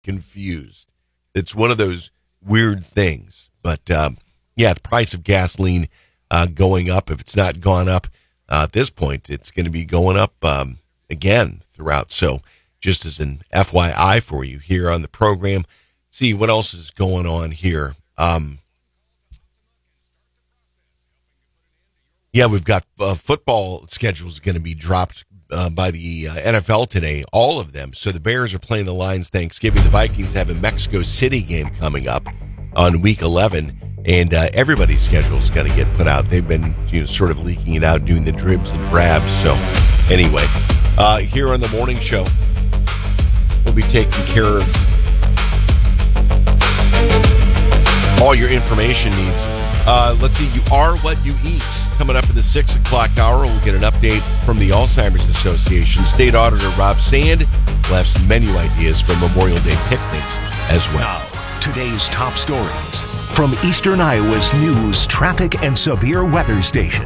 confused. It's one of those weird things. But, the price of gasoline going up. If it's not gone up at this point, it's going to be going up again throughout. So just as an FYI for you here on the program, see what else is going on here. We've got football schedules going to be dropped by the NFL today, all of them. So the Bears are playing the Lions Thanksgiving. The Vikings have a Mexico City game coming up on week 11, and everybody's schedule is going to get put out. They've been sort of leaking it out, doing the dribs and drabs. So anyway, here on the morning show, we'll be taking care of all your information needs. Let's see, You Are What You Eat. Coming up in the 6 o'clock hour, we'll get an update from the Alzheimer's Association. State Auditor Rob Sand will have some menu ideas for Memorial Day picnics as well. Now, today's top stories from Eastern Iowa's news, traffic, and severe weather station.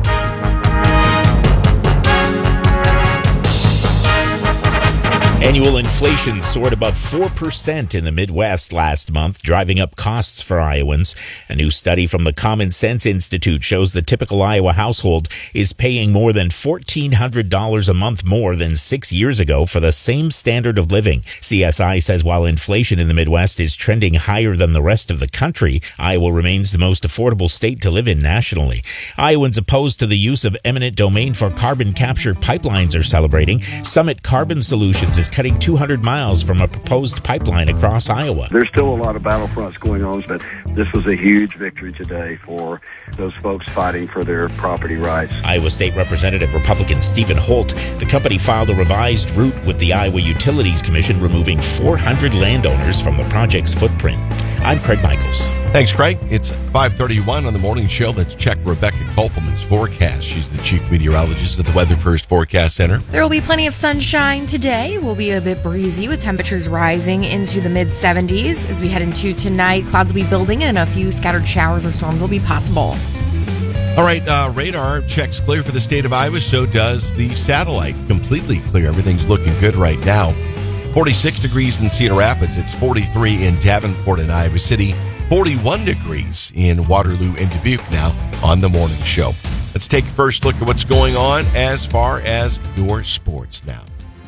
Annual inflation soared above 4% in the Midwest last month, driving up costs for Iowans. A new study from the Common Sense Institute shows the typical Iowa household is paying more than $1,400 a month more than 6 years ago for the same standard of living. CSI says while inflation in the Midwest is trending higher than the rest of the country, Iowa remains the most affordable state to live in nationally. Iowans opposed to the use of eminent domain for carbon capture pipelines are celebrating. Summit Carbon Solutions is cutting 200 miles from a proposed pipeline across Iowa. There's still a lot of battlefronts going on, but this was a huge victory today for those folks fighting for their property rights. Iowa State Representative Republican Stephen Holt, the company filed a revised route with the Iowa Utilities Commission, removing 400 landowners from the project's footprint. I'm Craig Michaels. Thanks, Craig. It's 5:31 on the morning show. Let's check Rebecca Kopelman's forecast. She's the chief meteorologist at the Weather First Forecast Center. There will be plenty of sunshine today. We'll be a bit breezy with temperatures rising into the mid-70s. As we head into tonight, clouds will be building and a few scattered showers or storms will be possible. All right, radar checks clear for the state of Iowa. So does the satellite. Completely clear. Everything's looking good right now. 46 degrees in Cedar Rapids. It's 43 in Davenport and Iowa City. 41 degrees in Waterloo and Dubuque now on the morning show. Let's take a first look at what's going on as far as your sports now.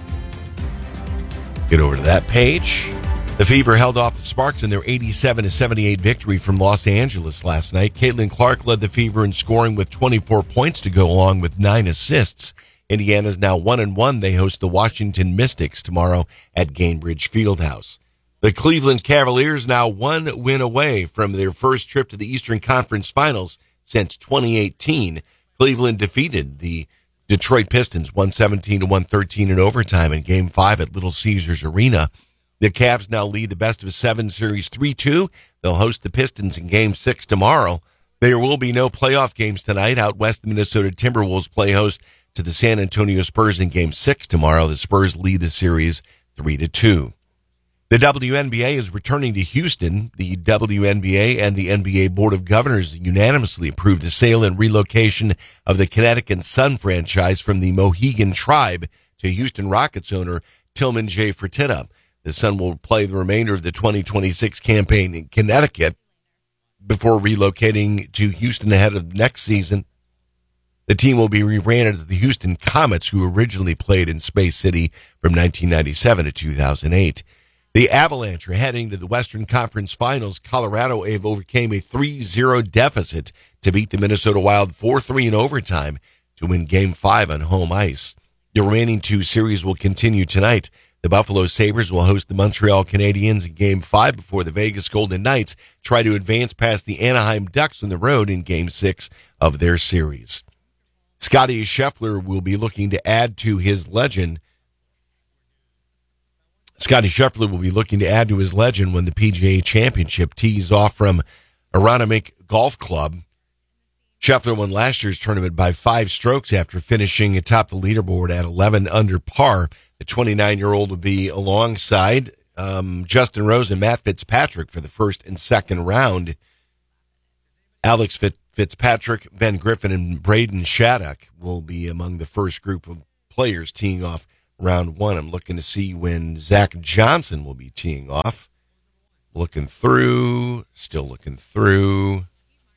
Get over to that page. The Fever held off the Sparks in their 87-78 victory from Los Angeles last night. Caitlin Clark led the Fever in scoring with 24 points to go along with 9 assists. Indiana's now 1-1. They host the Washington Mystics tomorrow at Gainbridge Fieldhouse. The Cleveland Cavaliers now 1 win away from their first trip to the Eastern Conference Finals since 2018. Cleveland defeated the Detroit Pistons 117-113 in overtime in Game 5 at Little Caesars Arena. The Cavs now lead the best-of-7 series 3-2. They'll host the Pistons in Game 6 tomorrow. There will be no playoff games tonight. Out west, the Minnesota Timberwolves play host to the San Antonio Spurs in Game 6 tomorrow. The Spurs lead the series 3-2. The WNBA is returning to Houston. The WNBA and the NBA Board of Governors unanimously approved the sale and relocation of the Connecticut Sun franchise from the Mohegan Tribe to Houston Rockets owner Tillman J. Fertitta. The Sun will play the remainder of the 2026 campaign in Connecticut before relocating to Houston ahead of next season. The team will be rebranded as the Houston Comets, who originally played in Space City from 1997 to 2008. The Avalanche are heading to the Western Conference Finals. Colorado overcame a 3-0 deficit to beat the Minnesota Wild 4-3 in overtime to win Game 5 on home ice. The remaining 2 series will continue tonight. The Buffalo Sabres will host the Montreal Canadiens in Game 5 before the Vegas Golden Knights try to advance past the Anaheim Ducks on the road in Game 6 of their series. Scottie Scheffler will be looking to add to his legend. Scottie Scheffler will be looking to add to his legend when the PGA Championship tees off from Aronimink Golf Club. Scheffler won last year's tournament by 5 strokes after finishing atop the leaderboard at 11 under par. The 29-year-old will be alongside Justin Rose and Matt Fitzpatrick for the first and second round. Alex Fitzpatrick, Ben Griffin, and Braden Shattuck will be among the first group of players teeing off round one. I'm looking to see when Zach Johnson will be teeing off. Looking through, still looking through.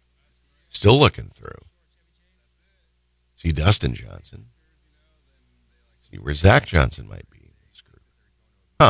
See Dustin Johnson. See where Zach Johnson might be in this group. Huh.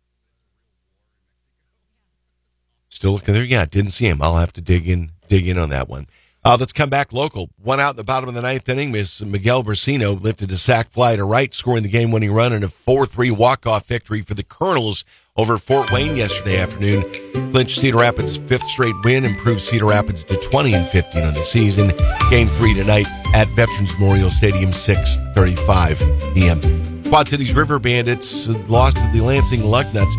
Still looking there. Yeah, didn't see him. I'll have to dig in on that one. Let's come back local. One out in the bottom of the ninth inning. Miguel Brasino lifted a sac fly to right, scoring the game-winning run in a 4-3 walk-off victory for the Colonels over Fort Wayne yesterday afternoon. Clinched Cedar Rapids' fifth straight win, improved Cedar Rapids to 20-15 on the season. Game 3 tonight at Veterans Memorial Stadium, 6:35 p.m. Quad Cities River Bandits lost to the Lansing Lugnuts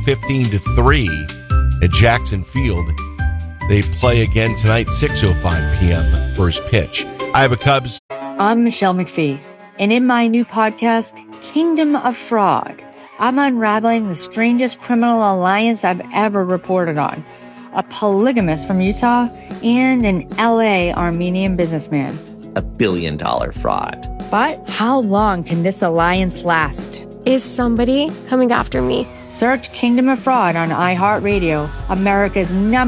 15-3 at Jackson Field. They play again tonight, 6:05 p.m. first pitch. Iowa Cubs. I'm Michelle McPhee, and in my new podcast, Kingdom of Fraud, I'm unraveling the strangest criminal alliance I've ever reported on. A polygamist from Utah and an LA Armenian businessman. $1 billion fraud. But how long can this alliance last? Is somebody coming after me? Search Kingdom of Fraud on iHeartRadio, America's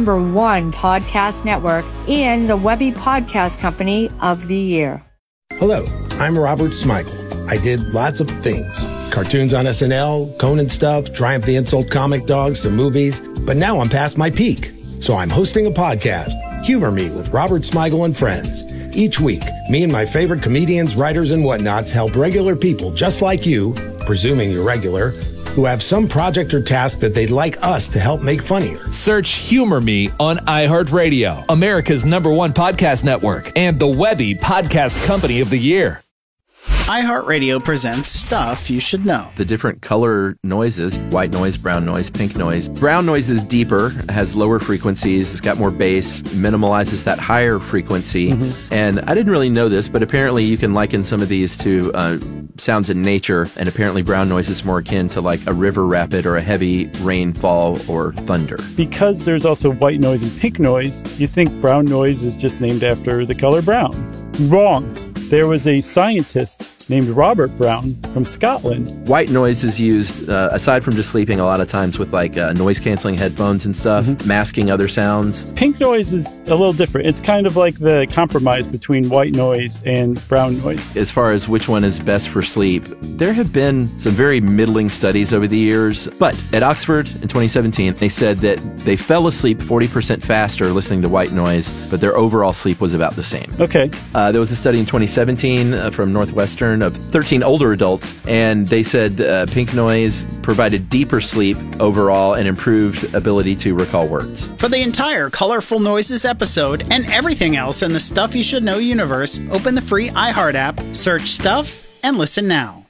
#1 podcast network, and the Webby Podcast Company of the Year. Hello, I'm Robert Smigel. I did lots of things. Cartoons on SNL, Conan stuff, Triumph the Insult Comic Dog, some movies. But now I'm past my peak. So I'm hosting a podcast, Humor Me with Robert Smigel and Friends. Each week, me and my favorite comedians, writers, and whatnots help regular people just like you, presuming you're regular, who have some project or task that they'd like us to help make funnier. Search Humor Me on iHeartRadio, America's #1 podcast network, and the Webby Podcast Company of the Year. iHeartRadio presents Stuff You Should Know. The different color noises, white noise, brown noise, pink noise. Brown noise is deeper, has lower frequencies, it's got more bass, minimalizes that higher frequency. And I didn't really know this, but apparently you can liken some of these to sounds in nature, and apparently brown noise is more akin to like a river rapid or a heavy rainfall or thunder. Because there's also white noise and pink noise, you think brown noise is just named after the color brown. Wrong. There was a scientist named Robert Brown from Scotland. White noise is used, aside from just sleeping, a lot of times with like noise-canceling headphones and stuff, masking other sounds. Pink noise is a little different. It's kind of like the compromise between white noise and brown noise. As far as which one is best for sleep, there have been some very middling studies over the years. But at Oxford in 2017, they said that they fell asleep 40% faster listening to white noise, but their overall sleep was about the same. Okay. There was a study in 2017 from Northwestern of 13 older adults, and they said pink noise provided deeper sleep overall and improved ability to recall words. For the entire Colorful Noises episode and everything else in the Stuff You Should Know universe, open the free iHeart app, search Stuff, and listen now.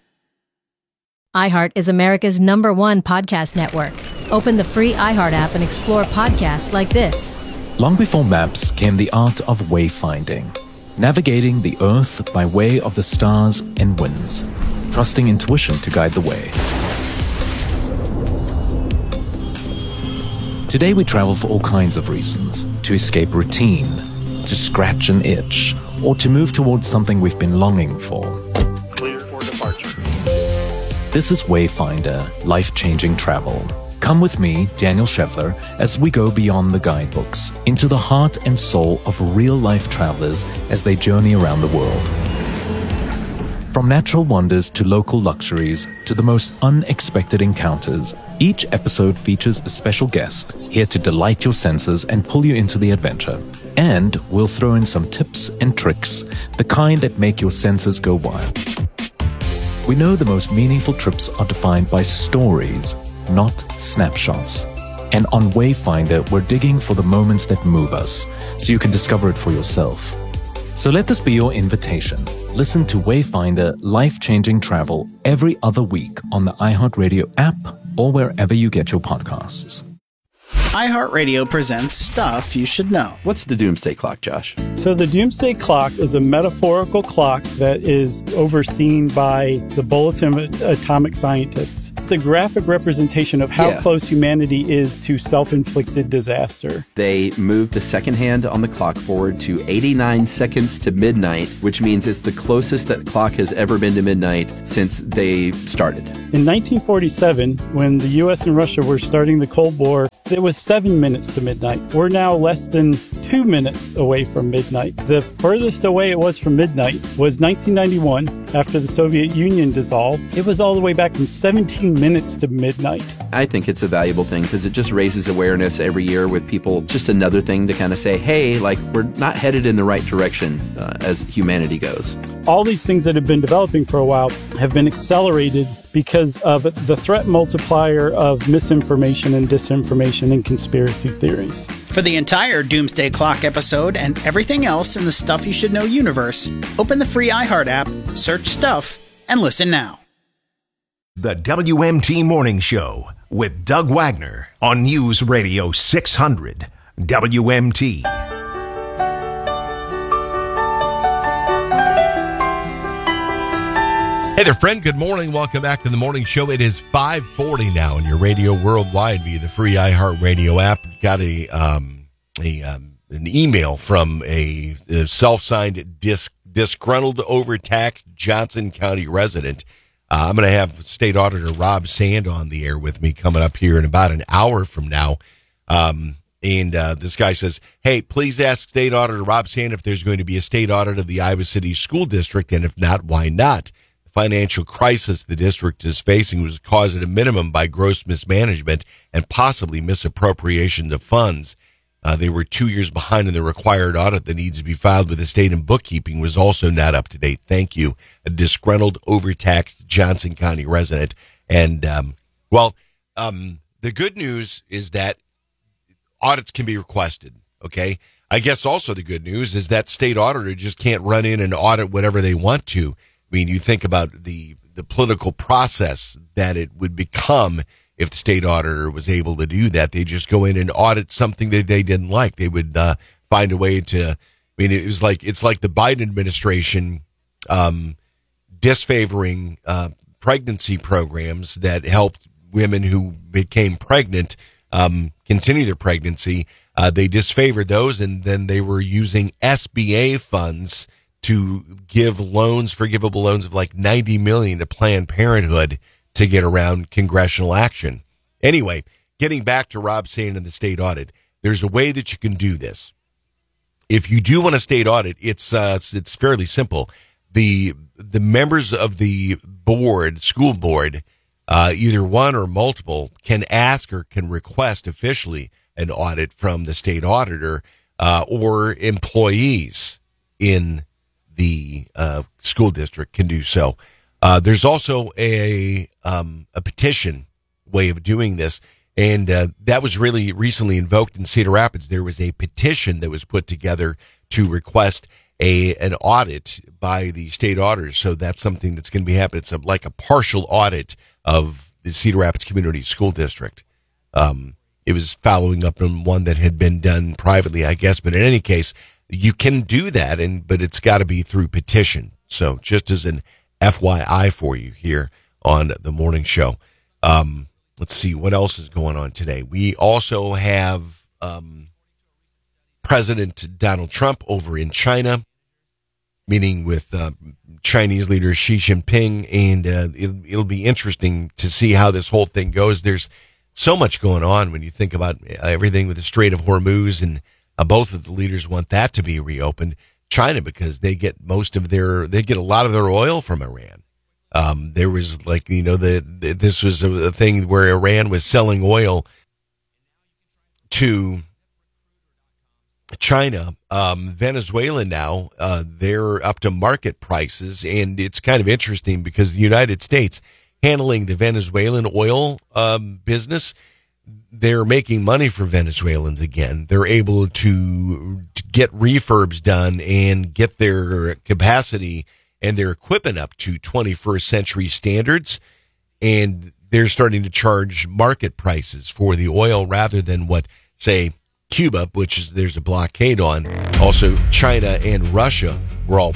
iHeart is America's #1 podcast network. Open the free iHeart app and explore podcasts like this. Long before maps came the art of wayfinding. Navigating the earth by way of the stars and winds, trusting intuition to guide the way. Today we travel for all kinds of reasons: to escape routine, to scratch an itch, or to move towards something we've been longing for. Clear for departure. This is Wayfinder, life-changing travel. Come with me, Daniel Scheffler, as we go beyond the guidebooks, into the heart and soul of real-life travelers as they journey around the world. From natural wonders to local luxuries to the most unexpected encounters, each episode features a special guest here to delight your senses and pull you into the adventure. And we'll throw in some tips and tricks, the kind that make your senses go wild. We know the most meaningful trips are defined by stories, not snapshots. And on Wayfinder, we're digging for the moments that move us, so you can discover it for yourself. So let this be your invitation. Listen to Wayfinder Life-Changing Travel every other week on the iHeartRadio app or wherever you get your podcasts. iHeartRadio presents Stuff You Should Know. What's the Doomsday Clock, Josh? So the Doomsday Clock is a metaphorical clock that is overseen by the Bulletin of Atomic Scientists. a graphic representation of how Yeah. close humanity is to self-inflicted disaster. They moved the second hand on the clock forward to 89 seconds to midnight, which means it's the closest that clock has ever been to midnight since they started. In 1947, when the U.S. and Russia were starting the Cold War, it was 7 minutes to midnight. We're now less than 2 minutes away from midnight. The furthest away it was from midnight was 1991, after the Soviet Union dissolved. It was all the way back from 17 minutes to midnight. I think it's a valuable thing because it just raises awareness every year with people. Just another thing to kind of say, hey, like, we're not headed in the right direction as humanity goes. All these things that have been developing for a while have been accelerated because of the threat multiplier of misinformation and disinformation and conspiracy theories. For the entire Doomsday Clock episode and everything else in the Stuff You Should Know universe, open the free iHeart app, search Stuff, and listen now. The WMT Morning Show with Doug Wagner on News Radio 600 WMT. Hey there, friend. Good morning. Welcome back to the morning show. It is 5:40 now on your radio worldwide via the free iHeartRadio app. Got an email from a self-signed disgruntled, overtaxed Johnson County resident. I'm going to have State Auditor Rob Sand on the air with me coming up here in about an hour from now. And this guy says, hey, please ask State Auditor Rob Sand if there's going to be a state audit of the Iowa City School District, and if not, why not? Financial crisis the district is facing was caused at a minimum by gross mismanagement and possibly misappropriation of funds. They were 2 years behind in the required audit that needs to be filed with the state, and bookkeeping was also not up to date. Thank you. A disgruntled, overtaxed Johnson County resident. And, the good news is that audits can be requested. Okay. I guess also the good news is that state auditor just can't run in and audit whatever they want to. I mean, you think about the political process that it would become if the state auditor was able to do that. They just go in and audit something that they didn't like. They would find a way to. I mean, it's like the Biden administration disfavoring pregnancy programs that helped women who became pregnant continue their pregnancy. They disfavored those, and then they were using SBA funds to give loans, forgivable loans of like $90 million to Planned Parenthood to get around congressional action. Anyway, getting back to Rob Sand and the state audit, there's a way that you can do this. If you do want a state audit, it's fairly simple. The members of the board, school board, either one or multiple, can ask or can request officially an audit from the state auditor or employees in the school district can do so. There's also a petition way of doing this, and that was really recently invoked in Cedar Rapids. There was a petition that was put together to request an audit by the state auditors. So that's something that's going to be happening. It's like a partial audit of the Cedar Rapids Community School District. It was following up on one that had been done privately, I guess. But in any case, you can do that, but it's got to be through petition. So just as an FYI for you here on the morning show. Let's see what else is going on today. We also have President Donald Trump over in China, meeting with Chinese leader Xi Jinping, and it'll be interesting to see how this whole thing goes. There's so much going on when you think about everything with the Strait of Hormuz, and both of the leaders want that to be reopened. China, because they get a lot of their oil from Iran. There was this was a thing where Iran was selling oil to China. Venezuela now, they're up to market prices, and it's kind of interesting because the United States handling the Venezuelan oil business, they're making money for Venezuelans again. They're able to get refurbs done and get their capacity and their equipment up to 21st century standards. And they're starting to charge market prices for the oil rather than what, say, Cuba, which is there's a blockade on. Also, China and Russia were all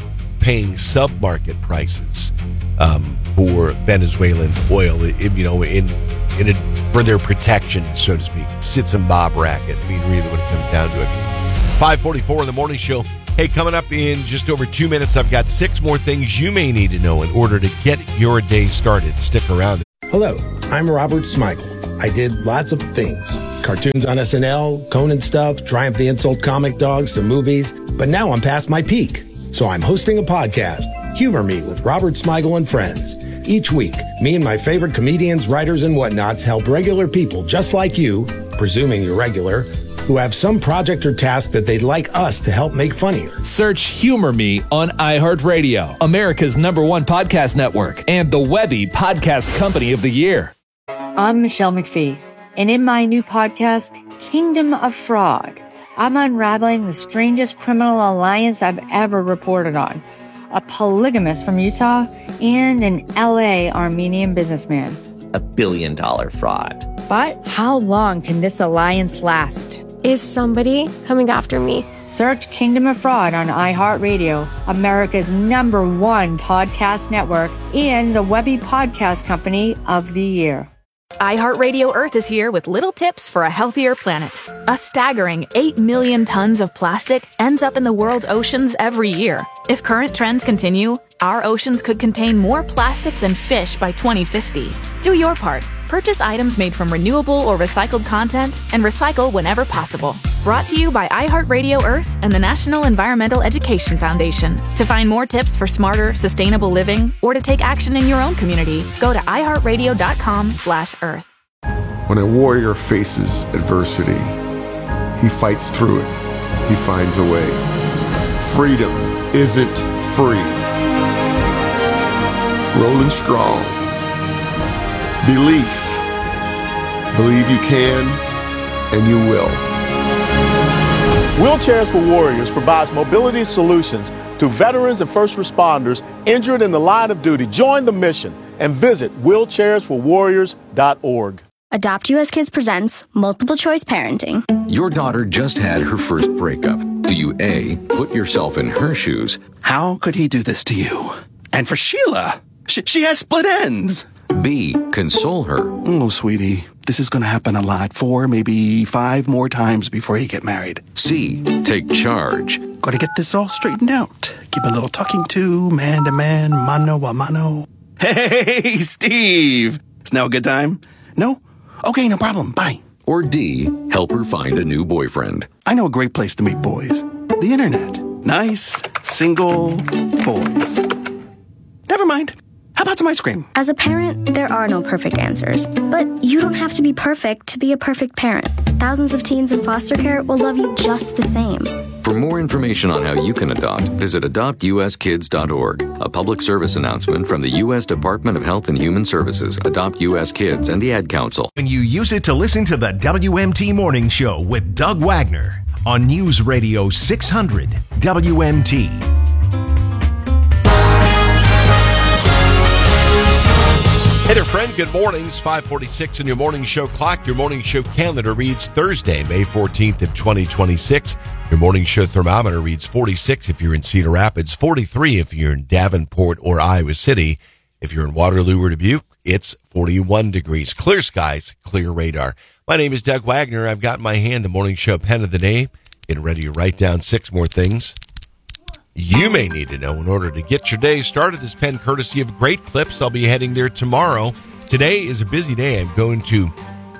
paying sub-market prices for Venezuelan oil, for their protection, so to speak. It's a mob racket. I mean, really, when it comes down to it. 5:44 in the morning show. Hey, coming up in just over 2 minutes, I've got 6 more things you may need to know in order to get your day started. Stick around. Hello, I'm Robert Smigel. I did lots of things. Cartoons on SNL, Conan stuff, Triumph the Insult Comic Dog, some movies. But now I'm past my peak. So I'm hosting a podcast, Humor Me with Robert Smigel and Friends. Each week, me and my favorite comedians, writers, and whatnots help regular people just like you, presuming you're regular, who have some project or task that they'd like us to help make funnier. Search Humor Me on iHeartRadio, America's #1 podcast network, and the Webby Podcast Company of the Year. I'm Michelle McPhee, and in my new podcast, Kingdom of Frog, I'm unraveling the strangest criminal alliance I've ever reported on. A polygamist from Utah and an LA Armenian businessman. $1 billion fraud. But how long can this alliance last? Is somebody coming after me? Search Kingdom of Fraud on iHeartRadio, America's #1 podcast network, and the Webby Podcast Company of the Year. iHeartRadio Earth is here with little tips for a healthier planet. A staggering 8 million tons of plastic ends up in the world's oceans every year. If current trends continue, our oceans could contain more plastic than fish by 2050. Do your part. Purchase items made from renewable or recycled content and recycle whenever possible. Brought to you by iHeartRadio Earth and the National Environmental Education Foundation. To find more tips for smarter, sustainable living or to take action in your own community, go to iHeartRadio.com/earth. When a warrior faces adversity, he fights through it. He finds a way. Freedom isn't free. Rolling strong. Belief. Believe you can, and you will. Wheelchairs for Warriors provides mobility solutions to veterans and first responders injured in the line of duty. Join the mission and visit wheelchairsforwarriors.org. Adopt US Kids presents Multiple Choice Parenting. Your daughter just had her first breakup. Do you A, put yourself in her shoes? How could he do this to you? And for Sheila, she has split ends. B, console her. Oh, sweetie, this is going to happen a lot. 4, maybe 5 more times before you get married. C, take charge. Got to get this all straightened out. Give a little talking to, man to man, mano a mano. Hey, Steve! Is now a good time? No? Okay, no problem. Bye. Or D, help her find a new boyfriend. I know a great place to meet boys. The internet. Nice, single boys. Never mind. How about some ice cream? As a parent, there are no perfect answers. But you don't have to be perfect to be a perfect parent. Thousands of teens in foster care will love you just the same. For more information on how you can adopt, visit adoptuskids.org. A public service announcement from the U.S. Department of Health and Human Services, Adopt U.S. Kids, and the Ad Council. When you use it to listen to the WMT Morning Show with Doug Wagner on News Radio 600 WMT. Hey there, friend. Good mornings. 5:46 in your morning show clock. Your morning show calendar reads Thursday, May 14th of 2026. Your morning show thermometer reads 46 if you're in Cedar Rapids, 43 if you're in Davenport or Iowa City. If you're in Waterloo or Dubuque, it's 41 degrees. Clear skies, clear radar. My name is Doug Wagner. I've got in my hand the morning show pen of the day. Getting ready to write down 6 more things you may need to know in order to get your day started. This pen courtesy of Great Clips. I'll be heading there tomorrow. Today is a busy day. I'm going to,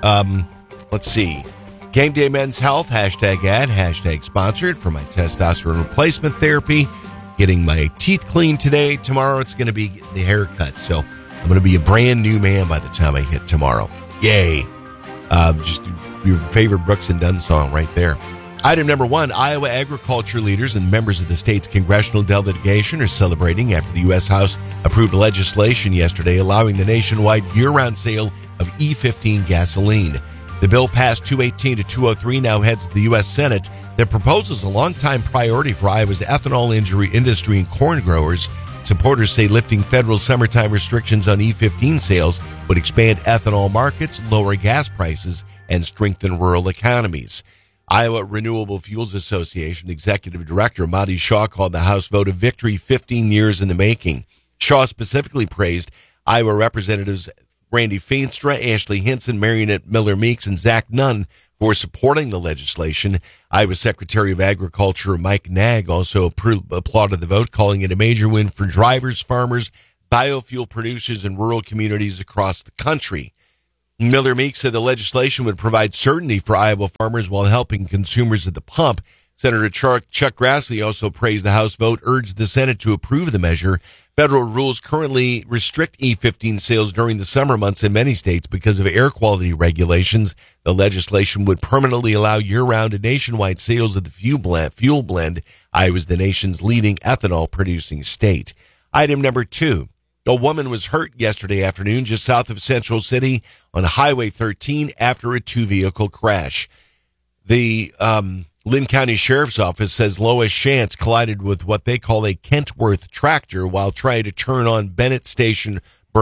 Game Day Men's Health, hashtag ad, hashtag sponsored for my testosterone replacement therapy. Getting my teeth cleaned today. Tomorrow it's going to be the haircut. So I'm going to be a brand new man by the time I hit tomorrow. Yay. Just your favorite Brooks and Dunn song right there. Item number 1, Iowa agriculture leaders and members of the state's congressional delegation are celebrating after the U.S. House approved legislation yesterday allowing the nationwide year-round sale of E15 gasoline. The bill passed 218 to 203, now heads to the U.S. Senate. The proposal is a longtime priority for Iowa's ethanol industry and corn growers. Supporters say lifting federal summertime restrictions on E15 sales would expand ethanol markets, lower gas prices, and strengthen rural economies. Iowa Renewable Fuels Association Executive Director Madi Shaw called the House vote a victory 15 years in the making. Shaw specifically praised Iowa Representatives Randy Feenstra, Ashley Hinson, Marionette Miller-Meeks, and Zach Nunn for supporting the legislation. Iowa Secretary of Agriculture Mike Nag also applauded the vote, calling it a major win for drivers, farmers, biofuel producers, and rural communities across the country. Miller-Meeks said the legislation would provide certainty for Iowa farmers while helping consumers at the pump. Senator Chuck Grassley also praised the House vote, urged the Senate to approve the measure. Federal rules currently restrict E15 sales during the summer months in many states because of air quality regulations. The legislation would permanently allow year-round and nationwide sales of the fuel blend. Iowa is the nation's leading ethanol-producing state. Item number 2. A woman was hurt yesterday afternoon just south of Central City on Highway 13 after a two-vehicle crash. The Lynn County Sheriff's Office says Lois Shantz collided with what they call a Kentworth tractor while trying to turn on Burnett Station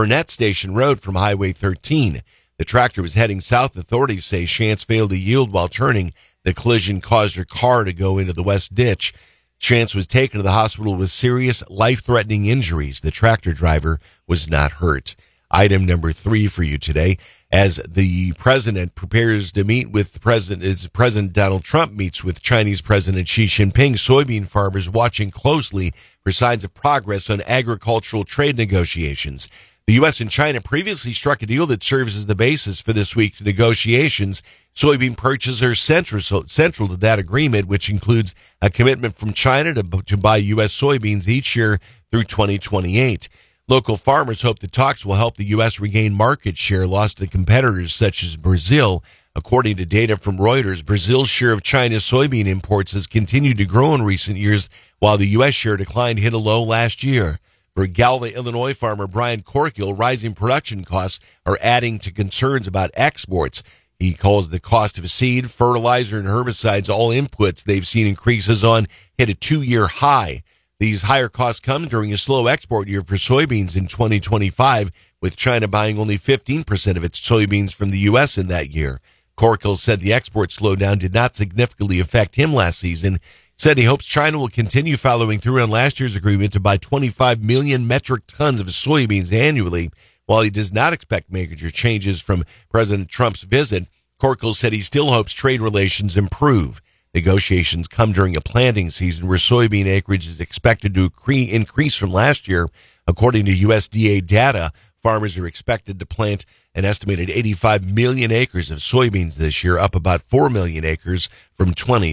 Road from Highway 13. The tractor was heading south. Authorities say Shantz failed to yield while turning. The collision caused her car to go into the west ditch. Shantz was taken to the hospital with serious life-threatening injuries. The tractor driver was not hurt. Item number 3 for you today. As the president prepares to meet with President Donald Trump meets with Chinese President Xi Jinping, soybean farmers watching closely for signs of progress on agricultural trade negotiations. The U.S. and China previously struck a deal that serves as the basis for this week's negotiations. Soybean purchases are central to that agreement, which includes a commitment from China to buy U.S. soybeans each year through 2028. Local farmers hope the talks will help the U.S. regain market share lost to competitors such as Brazil. According to data from Reuters, Brazil's share of China's soybean imports has continued to grow in recent years, while the U.S. share decline hit a low last year. For Galva, Illinois farmer Brian Corkill, rising production costs are adding to concerns about exports. He calls the cost of seed, fertilizer, and herbicides, all inputs they've seen increases on, hit a 2-year high. These higher costs come during a slow export year for soybeans in 2025, with China buying only 15% of its soybeans from the U.S. in that year. Corkill said the export slowdown did not significantly affect him last season. Said he hopes China will continue following through on last year's agreement to buy 25 million metric tons of soybeans annually. While he does not expect major changes from President Trump's visit, Corkill said he still hopes trade relations improve. Negotiations come during a planting season where soybean acreage is expected to increase from last year. According to USDA data, farmers are expected to plant an estimated 85 million acres of soybeans this year, up about 4 million acres from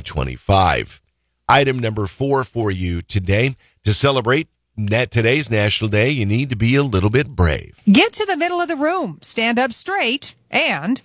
2025. Item number 4 for you today. To celebrate today's National Day, you need to be a little bit brave. Get to the middle of the room, stand up straight, and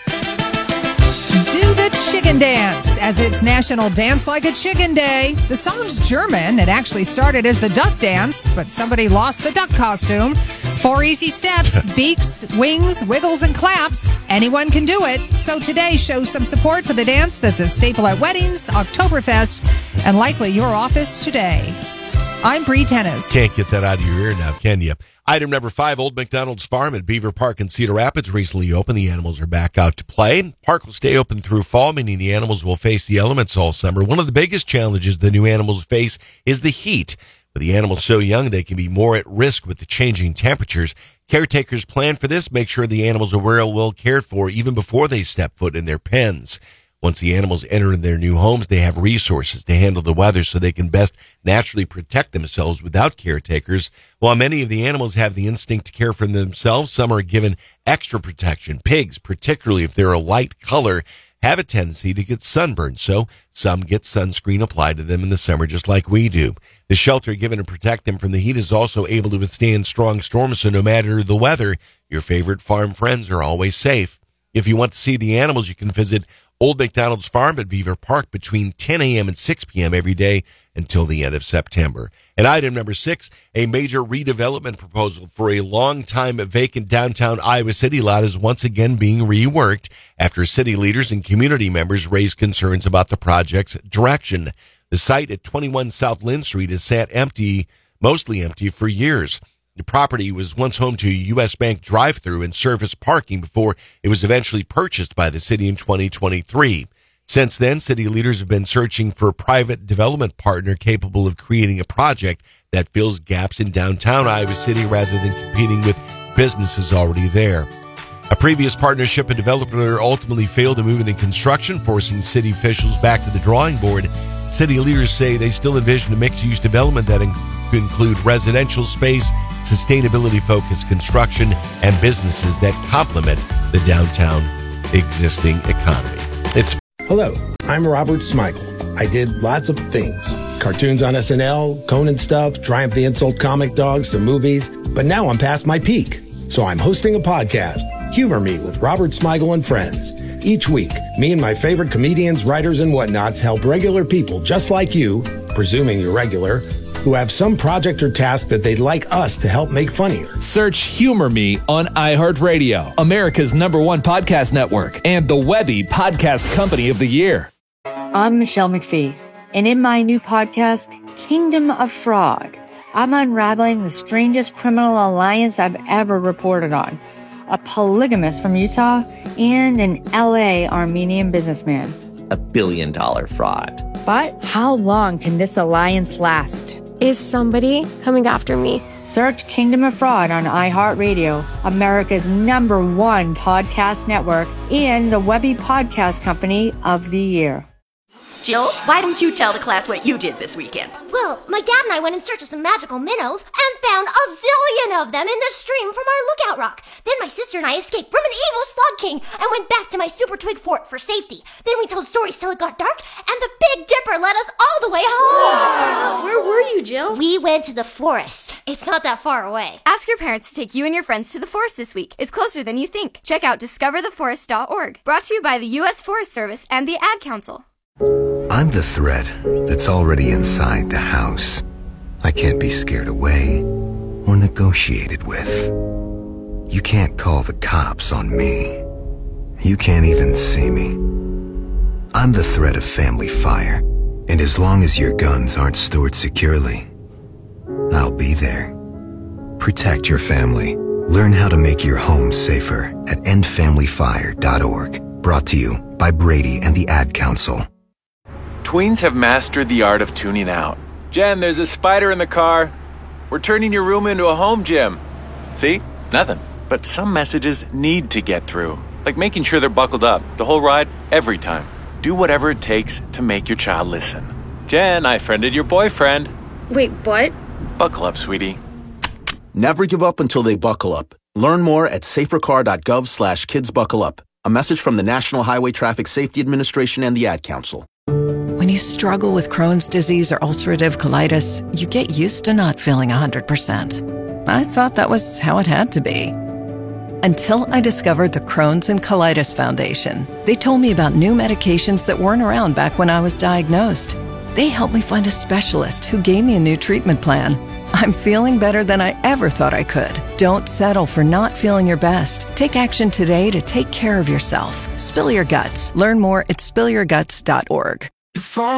do the chicken dance, as it's National Dance Like a Chicken Day. The song's German. It actually started as the duck dance, but somebody lost the duck costume. 4 easy steps, beaks, wings, wiggles, and claps. Anyone can do it. So today, show some support for the dance that's a staple at weddings, Oktoberfest, and likely your office today. I'm Bree Tennis. Can't get that out of your ear now, can you? Item number 5, Old McDonald's Farm at Beaver Park in Cedar Rapids recently opened. The animals are back out to play. Park will stay open through fall, meaning the animals will face the elements all summer. One of the biggest challenges the new animals face is the heat. With the animals so young, they can be more at risk with the changing temperatures. Caretakers plan for this, make sure the animals are well cared for even before they step foot in their pens. Once the animals enter their new homes, they have resources to handle the weather so they can best naturally protect themselves without caretakers. While many of the animals have the instinct to care for themselves, some are given extra protection. Pigs, particularly if they're a light color, have a tendency to get sunburned, so some get sunscreen applied to them in the summer just like we do. The shelter given to protect them from the heat is also able to withstand strong storms, so no matter the weather, your favorite farm friends are always safe. If you want to see the animals, you can visit Old McDonald's Farm at Beaver Park between 10 a.m. and 6 p.m. every day until the end of September. And item number 6, a major redevelopment proposal for a long-time vacant downtown Iowa City lot is once again being reworked after city leaders and community members raised concerns about the project's direction. The site at 21 South Lynn Street has sat empty, mostly empty, for years. The property was once home to a U.S. Bank drive-through and service parking before it was eventually purchased by the city in 2023. Since then, city leaders have been searching for a private development partner capable of creating a project that fills gaps in downtown Iowa City rather than competing with businesses already there. A previous partnership, a developer ultimately failed to move into construction, forcing city officials back to the drawing board. City leaders say they still envision a mixed-use development that could include residential space, sustainability-focused construction, and businesses that complement the downtown existing economy. Hello, I'm Robert Smigel. I did lots of things. Cartoons on SNL, Conan stuff, Triumph the Insult comic dogs, some movies. But now I'm past my peak. So I'm hosting a podcast, Humor Me with Robert Smigel and Friends. Each week, me and my favorite comedians, writers, and whatnots help regular people just like you, presuming you're regular, who have some project or task that they'd like us to help make funnier. Search Humor Me on iHeartRadio, America's #1 podcast network, and the Webby Podcast Company of the Year. I'm Michelle McPhee, and in my new podcast, Kingdom of Frog, I'm unraveling the strangest criminal alliance I've ever reported on. A polygamist from Utah and an LA Armenian businessman. $1 billion fraud. But how long can this alliance last? Is somebody coming after me? Search Kingdom of Fraud on iHeartRadio, America's #1 podcast network, and the Webby Podcast Company of the Year. Jill, why don't you tell the class what you did this weekend? Well, my dad and I went in search of some magical minnows and found a zillion of them in the stream from our lookout rock. Then my sister and I escaped from an evil slug king and went back to my super twig fort for safety. Then we told stories till it got dark, and the Big Dipper led us all the way home. Wow. Where were you, Jill? We went to the forest. It's not that far away. Ask your parents to take you and your friends to the forest this week. It's closer than you think. Check out discovertheforest.org. Brought to you by the U.S. Forest Service and the Ad Council. I'm the threat that's already inside the house. I can't be scared away or negotiated with. You can't call the cops on me. You can't even see me. I'm the threat of family fire, and as long as your guns aren't stored securely, I'll be there. Protect your family. Learn how to make your home safer at endfamilyfire.org. Brought to you by Brady and the Ad Council. Tweens have mastered the art of tuning out. Jen, there's a spider in the car. We're turning your room into a home gym. See? Nothing. But some messages need to get through. Like making sure they're buckled up the whole ride, every time. Do whatever it takes to make your child listen. Jen, I friended your boyfriend. Wait, what? Buckle up, sweetie. Never give up until they buckle up. Learn more at safercar.gov/kidsbuckleup. A message from the National Highway Traffic Safety Administration and the Ad Council. When you struggle with Crohn's disease or ulcerative colitis, you get used to not feeling 100%. I thought that was how it had to be. Until I discovered the Crohn's and Colitis Foundation. They told me about new medications that weren't around back when I was diagnosed. They helped me find a specialist who gave me a new treatment plan. I'm feeling better than I ever thought I could. Don't settle for not feeling your best. Take action today to take care of yourself. Spill your guts. Learn more at spillyourguts.org.